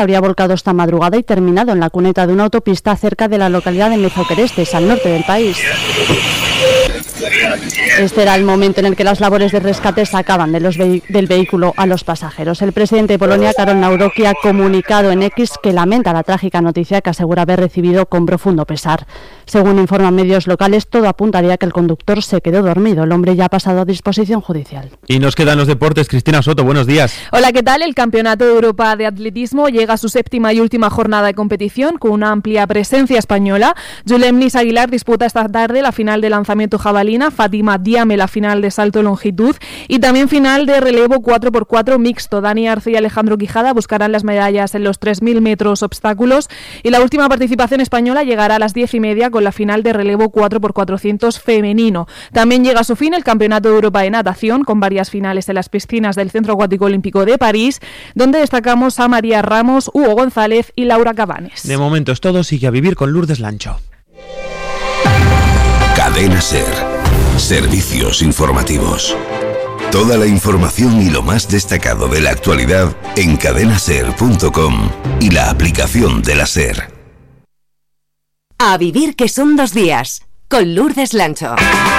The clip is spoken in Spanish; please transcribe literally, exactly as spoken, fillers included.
habría volcado esta madrugada y terminado en la cuneta de una autopista cerca de la localidad de Mezoquerestes, al norte del país. Este era el momento en el que las labores de rescate sacaban de los vehi- del vehículo a los pasajeros. El presidente de Polonia, Karol Nawrocki, ha comunicado en X que lamenta la trágica noticia que asegura haber recibido con profundo pesar. Según informan medios locales, todo apuntaría a que el conductor se quedó dormido. El hombre ya ha pasado a disposición judicial. Y nos quedan los deportes. Cristina Soto, buenos días. Hola, ¿qué tal? El Campeonato de Europa de Atletismo llega a su séptima y última jornada de competición con una amplia presencia española. Yulemnis Aguilar disputa esta tarde la final de lanzamiento jabalina, Fátima Diame la final de salto de longitud y también final de relevo cuatro por cuatro mixto. Dani Arce y Alejandro Quijada buscarán las medallas en los tres mil metros obstáculos y la última participación española llegará a las diez y media con la final de relevo cuatro por cuatrocientos femenino. También llega a su fin el Campeonato de Europa de Natación con varias finales en las piscinas del Centro Acuático Olímpico de París, donde destacamos a María Ramos, Hugo González y Laura Cabanes. De momento es todo, sigue a vivir con Lourdes Lancho. Cadena SER. Servicios informativos. Toda la información y lo más destacado de la actualidad en cadena ser punto com y la aplicación de la SER. A vivir que son dos días, con Lourdes Lancho.